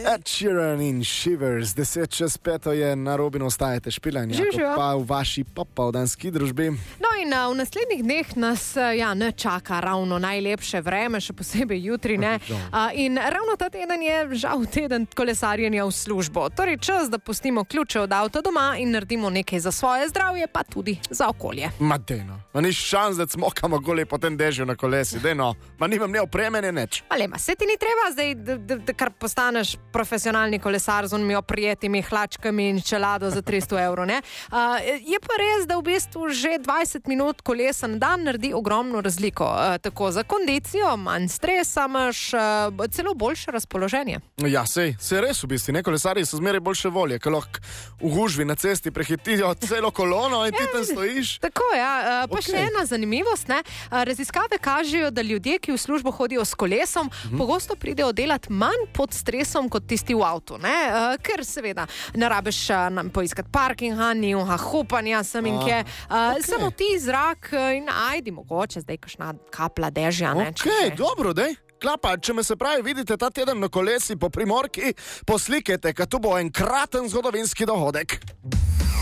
Ed Sheeran in Shivers, 10:05 je na Robinu, ostajate špilanje, pa v vaši popoldanski družbi. No in v naslednjih dneh nas ne čaka ravno najlepše vreme, še posebej jutri, ne. In ravno ta teden je žal teden kolesarjenja v službo. Torej čas, da pustimo ključe od avta doma in naredimo nekaj za svoje zdravje, pa tudi za okolje. Ma dejno, ma ni šans, da smokamo gole po tem dežju na kolesi, dejno, ma nimam ne opremene neč. Alema, se ti ni treba zdaj, da kar postaneš profesionalni kolesar z onimi oprijetimi hlačkami in čelado za 300 evrov, ne? Je pa res, da v bistvu že 20 minut kolesa na dan naredi ogromno razliko. Tako za kondicijo, manj stresa, imaš celo boljše razpoloženje. Ja, sej res v bistvu, ne, kolesarji so zmeraj boljše volje, ker lahko v gužvi na cesti prehitijo celo kolono in ti tam stojiš. Tako, ja. Pa še ena zanimivost, ne? Raziskave kažejo, da ljudje, ki v službo hodijo s kolesom, pogosto pridejo delati manj pod stresom kot tisti v avtu, ne? Ker seveda ne rabiš poiskati parkinga, ni hupanja sem in kje. Samo ti zrak in ajdi mogoče zdaj kakšna kapla dežja, ne? Dobro, dej. Klapa, če me se pravi vidite ta teden na kolesi po Primorki, poslikajte, ker to bo enkraten zgodovinski dohodek.